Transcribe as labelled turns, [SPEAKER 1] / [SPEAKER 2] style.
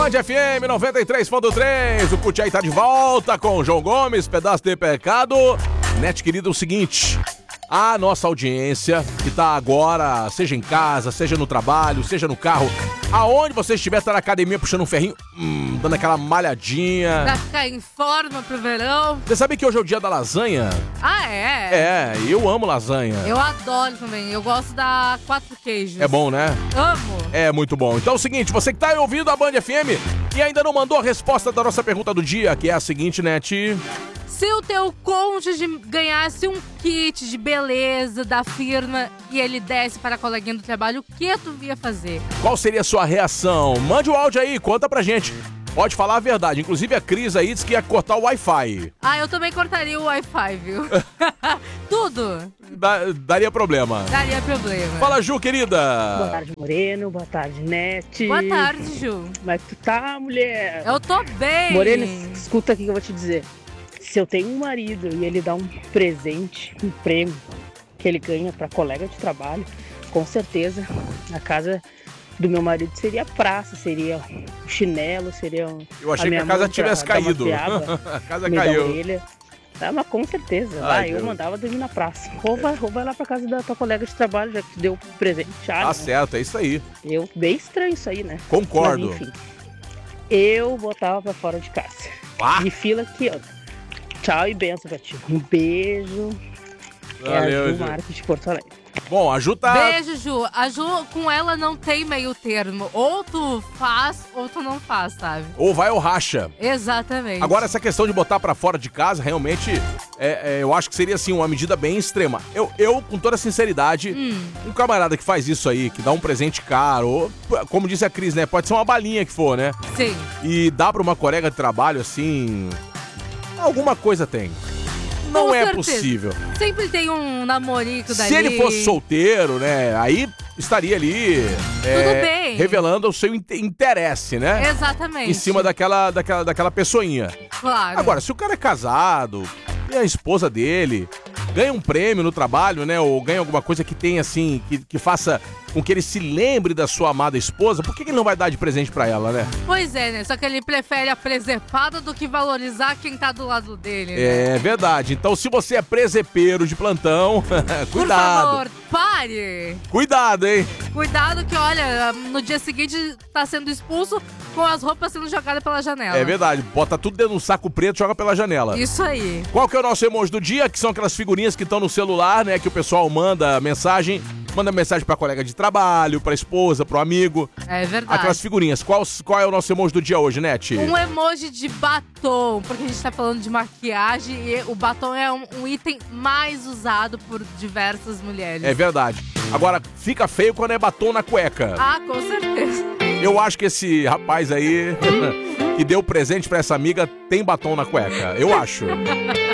[SPEAKER 1] Band FM 93.3, o Curte Aí tá de volta com o João Gomes, pedaço de pecado. Net, querido, é o seguinte, a nossa audiência que tá agora, seja em casa, seja no trabalho, seja no carro, aonde você estiver, tá na academia puxando um ferrinho, dando aquela malhadinha.
[SPEAKER 2] Pra ficar em forma pro verão.
[SPEAKER 1] Você sabe que hoje é o dia da lasanha?
[SPEAKER 2] Ah, é?
[SPEAKER 1] É, eu amo lasanha.
[SPEAKER 2] Eu adoro também, eu gosto da 4 queijos.
[SPEAKER 1] É bom, né?
[SPEAKER 2] Amo.
[SPEAKER 1] É muito bom. Então é o seguinte, você que tá aí ouvindo a Band FM e ainda não mandou a resposta da nossa pergunta do dia, que é a seguinte, Net.
[SPEAKER 2] Se o teu cônjuge ganhasse um kit de beleza da firma e ele desse para a coleguinha do trabalho, o que tu ia fazer?
[SPEAKER 1] Qual seria a sua reação? Mande o áudio aí, conta pra gente. Pode falar a verdade. Inclusive a Cris aí disse que ia cortar o Wi-Fi.
[SPEAKER 2] Ah, eu também cortaria o Wi-Fi, viu? Tudo.
[SPEAKER 1] Daria problema.
[SPEAKER 2] Daria problema.
[SPEAKER 1] Fala, Ju, querida.
[SPEAKER 3] Boa tarde, Moreno. Boa tarde, Net.
[SPEAKER 2] Boa tarde, Ju.
[SPEAKER 3] Como é que tu tá, mulher?
[SPEAKER 2] Eu tô bem.
[SPEAKER 3] Moreno, escuta aqui que eu vou te dizer. Se eu tenho um marido e ele dá um presente, um prêmio que ele ganha pra colega de trabalho, com certeza a casa do meu marido seria a praça, seria o chinelo, seria
[SPEAKER 1] Eu achei que a casa tivesse caído. A casa caiu.
[SPEAKER 3] Tá, mas com certeza. Eu mandava dormir na praça. Ou vai lá pra casa da tua colega de trabalho, já que tu deu presente.
[SPEAKER 1] Tá certo, é isso aí.
[SPEAKER 3] Bem estranho isso aí, né?
[SPEAKER 1] Concordo.
[SPEAKER 3] Mas, enfim, eu botava pra fora de casa. De fila aqui, ó. Tchau e benção pra ti. Um beijo.
[SPEAKER 1] Valeu,
[SPEAKER 3] é a Ju Marques de Porto Alegre.
[SPEAKER 1] Bom, a Ju tá...
[SPEAKER 2] Beijo, Ju. A Ju, com ela não tem meio termo. Ou tu faz, ou tu não faz, sabe?
[SPEAKER 1] Ou vai ou racha.
[SPEAKER 2] Exatamente.
[SPEAKER 1] Agora, essa questão de botar pra fora de casa, realmente, eu acho que seria, assim, uma medida bem extrema. Eu com toda sinceridade, um camarada que faz isso aí, que dá um presente caro, ou, como disse a Cris, né? Pode ser uma balinha que for, né?
[SPEAKER 2] Sim.
[SPEAKER 1] E dá pra uma colega de trabalho, assim... Alguma coisa tem. Não
[SPEAKER 2] Com
[SPEAKER 1] é
[SPEAKER 2] certeza.
[SPEAKER 1] possível.
[SPEAKER 2] Sempre tem um namorico dali.
[SPEAKER 1] Se ele fosse solteiro, né? Aí estaria ali
[SPEAKER 2] Tudo bem.
[SPEAKER 1] revelando o seu interesse, né?
[SPEAKER 2] Exatamente.
[SPEAKER 1] Em cima daquela pessoinha.
[SPEAKER 2] Claro.
[SPEAKER 1] Agora, se o cara é casado e a esposa dele ganha um prêmio no trabalho, né? Ou ganha alguma coisa que tenha, assim, que faça com que ele se lembre da sua amada esposa, por que ele não vai dar de presente pra ela, né?
[SPEAKER 2] Pois é, né? Só que ele prefere a presepada do que valorizar quem tá do lado dele, né?
[SPEAKER 1] É verdade. Então, se você é presepeiro de plantão, cuidado.
[SPEAKER 2] Por favor, pare!
[SPEAKER 1] Cuidado, hein?
[SPEAKER 2] Cuidado que, olha, no dia seguinte tá sendo expulso com as roupas sendo jogadas pela janela.
[SPEAKER 1] É verdade. Bota tudo dentro de um saco preto e joga pela janela.
[SPEAKER 2] Isso aí.
[SPEAKER 1] Qual que é o nosso emoji do dia? Que são aquelas figurinhas que estão no celular, né? Que o pessoal manda mensagem pra colega de trabalho, pra esposa, pro amigo.
[SPEAKER 2] É verdade.
[SPEAKER 1] Aquelas figurinhas. Qual é o nosso emoji do dia hoje, Net?
[SPEAKER 2] Um emoji de batom, porque a gente tá falando de maquiagem e o batom é um item mais usado por diversas mulheres.
[SPEAKER 1] É verdade. Agora, fica feio quando é batom na cueca.
[SPEAKER 2] Ah, com certeza.
[SPEAKER 1] Eu acho que esse rapaz aí que deu presente pra essa amiga tem batom na cueca. Eu acho.